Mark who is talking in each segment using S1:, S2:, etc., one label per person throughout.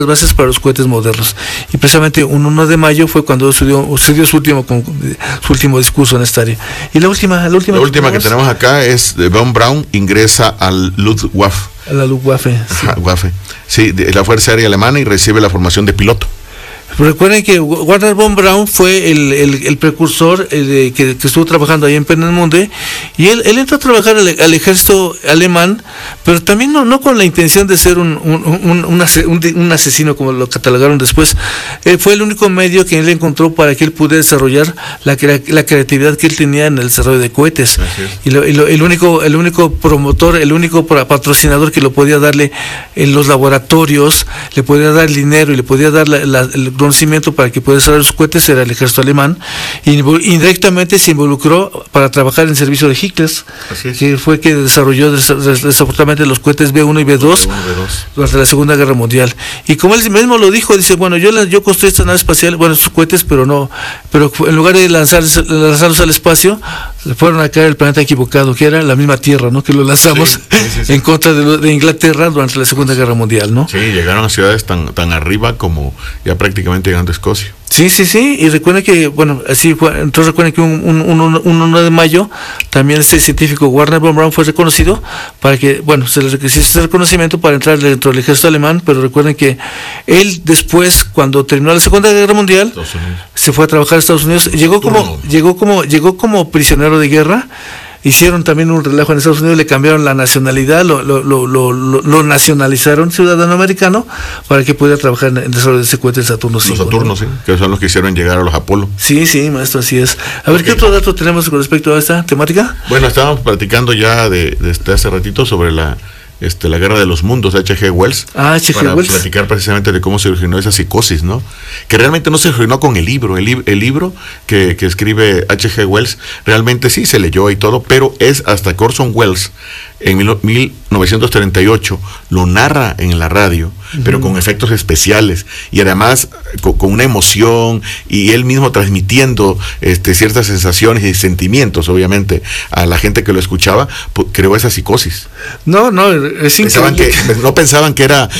S1: bases para los cohetes modernos. Y precisamente un 1 de mayo fue cuando se dio su último discurso en esta área. Y la última
S2: que tenemos acá es de Von Braun ingresa al Luftwaffe.
S1: A la Luftwaffe. Sí.
S2: Waffe. Sí, de la Fuerza Aérea Alemana, y recibe la formación de piloto.
S1: Recuerden que Wernher von Braun fue el precursor que estuvo trabajando ahí en Peenemünde, y él entró a trabajar al ejército alemán, pero también no con la intención de ser un asesino, como lo catalogaron después. Fue el único medio que él encontró para que él pudiera desarrollar la creatividad que él tenía en el desarrollo de cohetes. Y el único promotor, el único patrocinador que lo podía darle en los laboratorios, le podía dar dinero y le podía dar el conocimiento para que pudiera desarrollar los cohetes era el ejército alemán, y indirectamente se involucró para trabajar en servicio de Hitler, que fue que desarrolló desafortunadamente los cohetes B1 y B2 durante la Segunda Guerra Mundial. Y como él mismo lo dijo, dice, bueno, yo construí esta nave espacial, bueno, estos cohetes, pero en lugar de lanzarlos al espacio, fueron a caer el planeta equivocado, que era la misma Tierra, ¿no? Que lo lanzamos en contra de Inglaterra durante la Segunda Guerra Mundial, ¿no?
S2: Sí, llegaron a ciudades tan arriba como ya prácticamente llegando a Escocia.
S1: Sí, y recuerden que, bueno, así fue. Entonces recuerden que un 1 de mayo también este científico Wernher von Braun fue reconocido para que, bueno, se le requirió ese reconocimiento para entrar dentro del ejército alemán, pero recuerden que él después, cuando terminó la Segunda Guerra Mundial, se fue a trabajar a Estados Unidos, llegó como prisionero de guerra. Hicieron también un relajo en Estados Unidos, le cambiaron la nacionalidad, lo nacionalizaron ciudadano americano para que pudiera trabajar en el desarrollo de ese cohete Saturno 5. Los
S2: Saturno, ¿no? Sí, que son los que hicieron llegar a los Apolo.
S1: Sí, maestro, así es. A ver, ¿qué otro dato tenemos con respecto a esta temática?
S2: Bueno, estábamos platicando ya de hace ratito sobre la Guerra de los Mundos, H.G. Wells, para platicar precisamente de cómo se originó esa psicosis, ¿no? Que realmente no se originó con el libro. El libro que escribe H.G. Wells realmente sí se leyó y todo, pero es hasta que Orson Welles en 1938 lo narra en la radio, pero con efectos especiales y además con una emoción, y él mismo transmitiendo ciertas sensaciones y sentimientos, obviamente, a la gente que lo escuchaba, creó esa psicosis.
S1: No, es increíble.
S2: No pensaban que era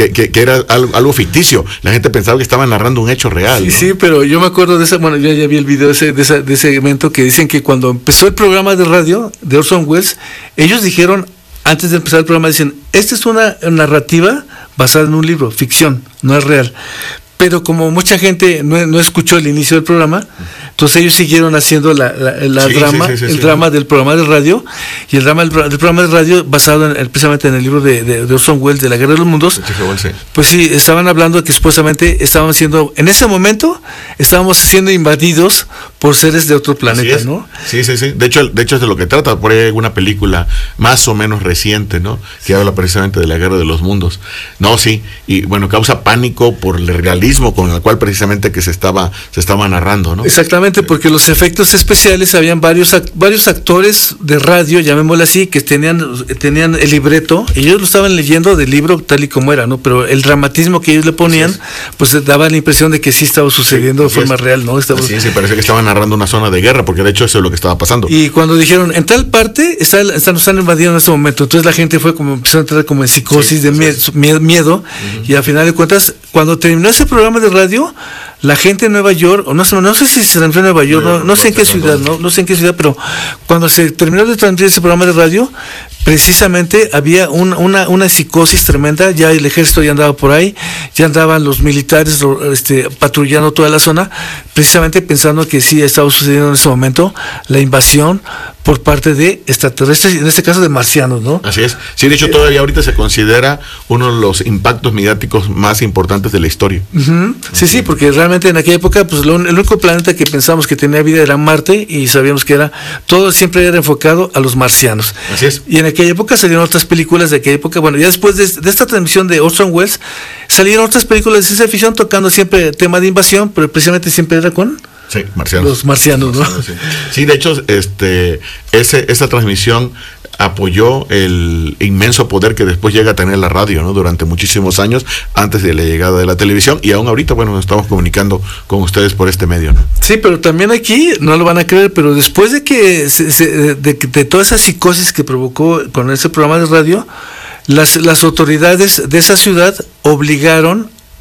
S2: algo ficticio, la gente pensaba que estaban narrando un hecho real.
S1: Sí,
S2: ¿no?
S1: Sí, pero yo me acuerdo de esa, bueno, yo ya vi el video de ese evento que dicen que cuando empezó el programa de radio de Orson Welles, ellos dijeron, antes de empezar el programa, dicen, esta es una narrativa basada en un libro, ficción, no es real. Pero como mucha gente no escuchó el inicio del programa, entonces ellos siguieron haciendo el drama del programa de radio, y el drama del programa de radio basado precisamente en el libro de Orson Welles, de la Guerra de los Mundos. Pues sí, estaban hablando que supuestamente en ese momento estábamos siendo invadidos por seres de otro planeta, ¿no?
S2: Sí. De hecho es de lo que trata. Por ahí hay una película más o menos reciente, ¿no? Que habla precisamente de la Guerra de los Mundos. No, sí, y bueno, causa pánico por el realismo con el cual precisamente que se estaba narrando, ¿no?
S1: Exactamente, porque los efectos especiales, habían varios actores de radio, llamémoslo así, que tenían el libreto, y ellos lo estaban leyendo del libro tal y como era, ¿no? Pero el dramatismo que ellos le ponían, pues daba la impresión de que sí estaba sucediendo de forma real, ¿no?
S2: Sí, parece que estaban narrando una zona de guerra, porque de hecho eso es lo que estaba pasando.
S1: Y cuando dijeron, en tal parte están invadiendo en ese momento, entonces la gente empezó a entrar como en psicosis de miedo, y al final de cuentas, cuando terminó ese programa de radio, la gente en Nueva York, o no sé si se transmitió en Nueva York, no sé en qué ciudad, no sé en qué ciudad, pero cuando se terminó de transmitir ese programa de radio, precisamente había una psicosis tremenda. Ya el ejército ya andaba por ahí, ya andaban los militares patrullando toda la zona, precisamente pensando que sí estaba sucediendo en ese momento la invasión por parte de extraterrestres, en este caso de marcianos, ¿no?
S2: Así es. Sí, de hecho todavía ahorita se considera uno de los impactos mediáticos más importantes de la historia.
S1: Sí, porque realmente en aquella época, pues el único planeta que pensamos que tenía vida era Marte, y sabíamos que todo siempre era enfocado a los marcianos. Así es. Y en aquella época salieron otras películas de aquella época. Bueno, ya después de esta transmisión de Orson Welles, salieron otras películas de ciencia ficción tocando siempre el tema de invasión, pero precisamente siempre era con
S2: marcianos.
S1: Los marcianos, ¿no?
S2: Sí, de hecho, esa transmisión apoyó el inmenso poder que después llega a tener la radio, ¿no? Durante muchísimos años, antes de la llegada de la televisión, y aún ahorita, bueno, nos estamos comunicando con ustedes por este medio, ¿no?
S1: Sí, pero también aquí, no lo van a creer, pero después de que de toda esa psicosis que provocó con ese programa de radio, las autoridades de esa ciudad obligaron